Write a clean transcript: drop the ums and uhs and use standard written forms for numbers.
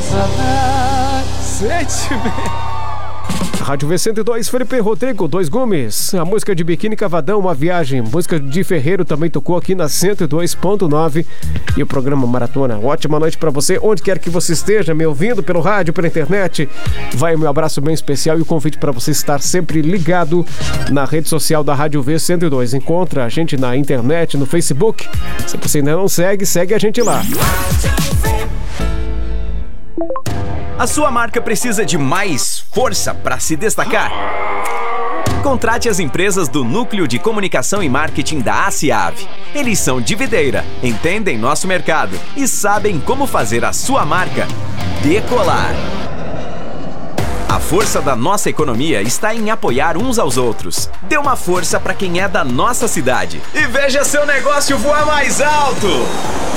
Sentimento. Rádio V102, Felipe Rodrigo, Dois Gumes. A música de Biquíni Cavadão, Uma Viagem. Música de Ferreiro também tocou aqui na 102.9. E o programa Maratona. Ótima noite pra você, onde quer que você esteja, me ouvindo pelo rádio, pela internet. Vai o meu abraço bem especial e o convite pra você estar sempre ligado na rede social da Rádio V102. Encontra a gente na internet, no Facebook. Se você ainda não segue, segue a gente lá. A sua marca precisa de mais força para se destacar? Contrate as empresas do Núcleo de Comunicação e Marketing da ACIAV. Eles são de videira, entendem nosso mercado e sabem como fazer a sua marca decolar. A força da nossa economia está em apoiar uns aos outros. Dê uma força para quem é da nossa cidade e veja seu negócio voar mais alto!